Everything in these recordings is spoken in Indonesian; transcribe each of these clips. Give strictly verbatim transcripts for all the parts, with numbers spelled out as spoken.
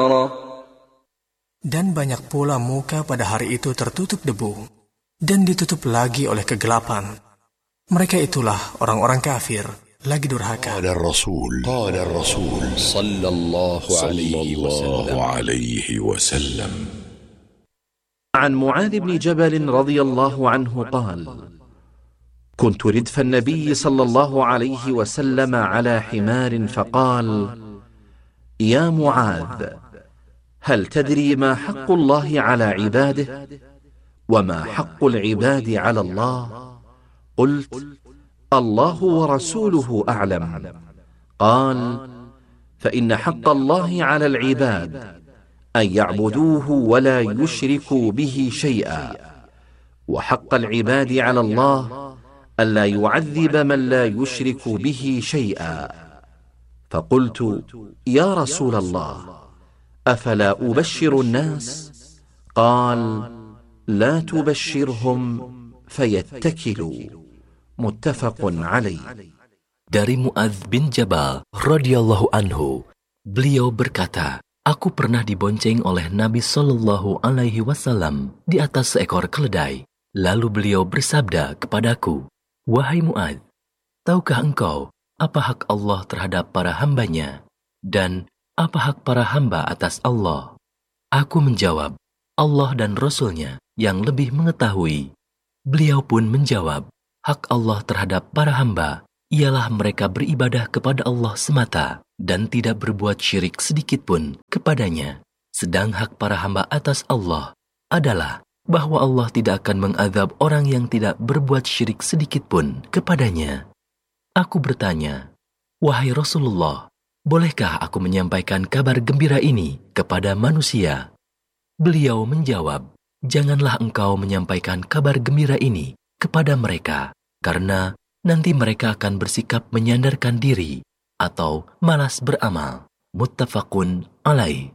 نارا. Dan banyak pula muka pada hari itu tertutup debu dan ditutup lagi oleh kegelapan. Mereka itulah orang-orang kafir lagi durhaka. قال الرسول قال الرسول صلى الله عليه وسلم. عن معاذ بن جبل رضي الله عنه قال: كنت ردف النبي صلى الله عليه وسلم على حمار فقال: يا معاذ، هل تدري ما حق الله على عباده وما حق العباد على الله؟ قلت: الله ورسوله أعلم. قال: فإن حق الله على العباد أن يعبدوه ولا يشركوا به شيئا، وحق العباد على الله ألا يعذب من لا يشرك به شيئا. فقلت: يا رسول الله، أفلا أبشر الناس؟ قال: لا تبشرهم فيتكلوا. متفق عليه. Dari Muadz bin Jabal radhiyallahu anhu, beliau berkata, aku pernah dibonceng oleh Nabi Shallallahu Alaihi Wasallam di atas seekor keledai. Lalu beliau bersabda kepadaku, wahai Muadz, tahukah engkau apa hak Allah terhadap para hambanya dan apa hak para hamba atas Allah? Aku menjawab, Allah dan Rasul-Nya yang lebih mengetahui. Beliau pun menjawab, hak Allah terhadap para hamba ialah mereka beribadah kepada Allah semata dan tidak berbuat syirik sedikit pun kepadanya. Sedang hak para hamba atas Allah adalah bahwa Allah tidak akan mengazab orang yang tidak berbuat syirik sedikit pun kepadanya. Aku bertanya, wahai Rasulullah, bolehkah aku menyampaikan kabar gembira ini kepada manusia? Beliau menjawab, janganlah engkau menyampaikan kabar gembira ini kepada mereka, karena nanti mereka akan bersikap menyandarkan diri atau malas beramal. Muttafaqun alaih.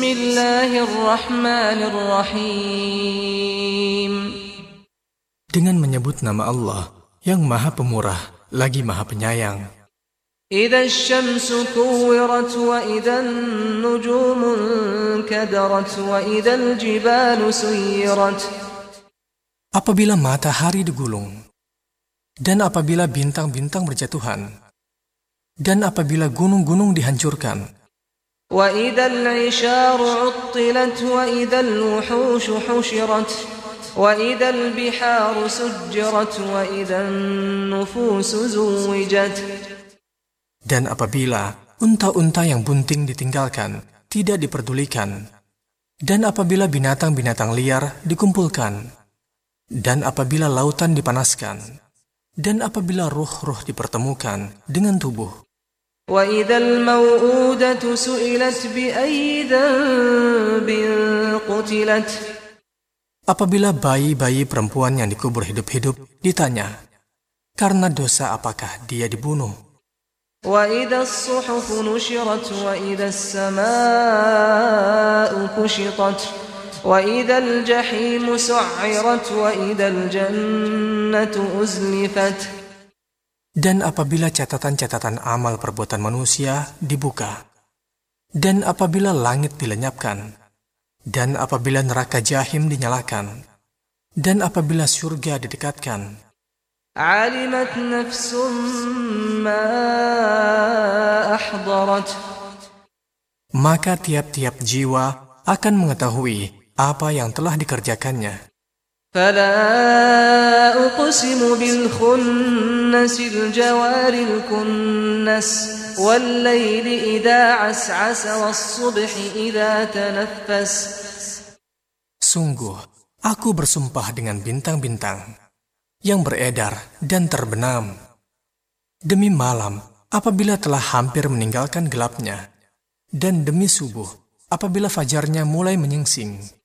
Bismillahirrahmanirrahim. Dengan menyebut nama Allah yang Maha Pemurah lagi Maha Penyayang. إذا الشمس كورت وإذا النجوم انكدرت وإذا الجبال سيرت. Apabila matahari digulung, dan apabila bintang-bintang berjatuhan, dan apabila gunung-gunung dihancurkan, وإذا العشار عطلت وإذا الوحوش حشرت وإذا البحار سجرت وإذا النفوس زوجت. Dan apabila unta-unta yang bunting ditinggalkan, tidak diperdulikan, dan apabila binatang-binatang liar dikumpulkan, dan apabila lautan dipanaskan, dan apabila ruh-ruh dipertemukan dengan tubuh, وَإِذَا الْمَوْءُودَةُ سُئِلَتْ بِأَيِّ ذَنبٍ قُتِلَتْ. Apabila bayi-bayi perempuan yang dikubur hidup-hidup ditanya, karena dosa apakah dia dibunuh? وَإِذَا الصُّحُفُ نُشِرَتْ وَإِذَا السَّمَاءُ كُشِطَتْ وَإِذَا الْجَحِيمُ سُعِّرَتْ وَإِذَا الْجَنَّةُ أُزْلِفَتْ. Dan apabila catatan-catatan amal perbuatan manusia dibuka, dan apabila langit dilenyapkan, dan apabila neraka jahim dinyalakan, dan apabila surga didekatkan, عَلِمَتْ نَفْسٌ مَا أَحْضَرَتْ. maka tiap-tiap jiwa akan mengetahui apa yang telah dikerjakannya. فَلَا أُقْسِمُ بِالْخُنَّسِ الْجَوَارِ الْكُنَّسِ وَاللَّيْلِ إِذَا عَسْعَسَ وَالصُّبْحِ إِذَا تَنَفَّسَ. Sungguh, aku bersumpah dengan bintang-bintang yang beredar dan terbenam, demi malam apabila telah hampir meninggalkan gelapnya, dan demi subuh apabila fajarnya mulai menyingsing.